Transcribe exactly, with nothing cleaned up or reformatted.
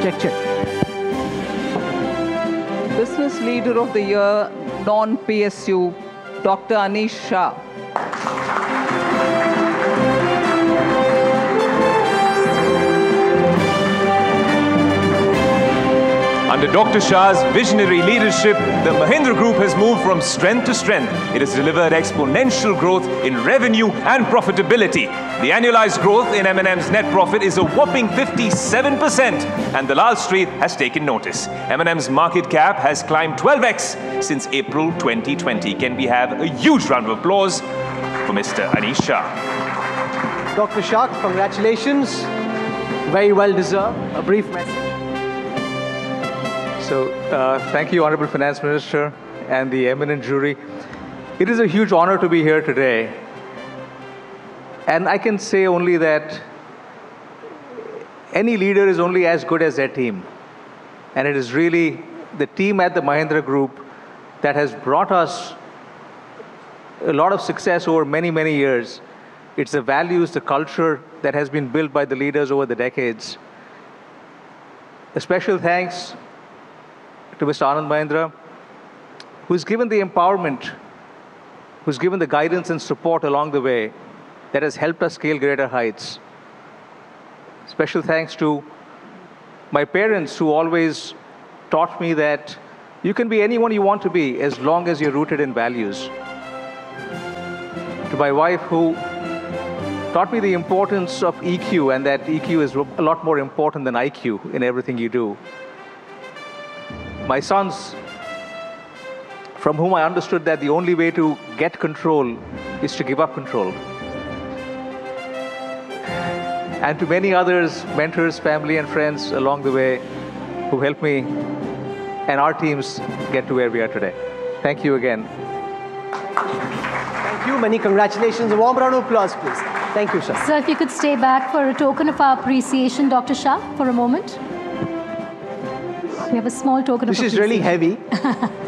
check, check. Business Leader of the Year, non-P S U, Doctor Anish Shah. Under Doctor Shah's visionary leadership, the Mahindra Group has moved from strength to strength. It has delivered exponential growth in revenue and profitability. The annualized growth in M and M's net profit is a whopping fifty-seven percent, and Dalal Street has taken notice. M and M's market cap has climbed twelve X since April twenty twenty. Can we have a huge round of applause for Mister Anish Shah? Doctor Shah, congratulations. Very well deserved. A brief message. So, uh, thank you, Honorable Finance Minister and the eminent jury. It is a huge honor to be here today. And I can say only that any leader is only as good as their team. And it is really the team at the Mahindra Group that has brought us a lot of success over many, many years. It's the values, the culture that has been built by the leaders over the decades. A special thanks to Mister Anand Mahindra, who's given the empowerment, who's given the guidance and support along the way that has helped us scale greater heights. Special thanks to my parents, who always taught me that you can be anyone you want to be as long as you're rooted in values. To my wife, who taught me the importance of E Q, and that E Q is a lot more important than I Q in everything you do. My sons, from whom I understood that the only way to get control is to give up control. And to many others, mentors, family, and friends along the way who helped me and our teams get to where we are today. Thank you again. Thank you. Many congratulations. A warm round of applause, please. Thank you, sir. So if you could stay back for a token of our appreciation, Doctor Shah, for a moment. We have a small token this of appreciation. This is really heavy.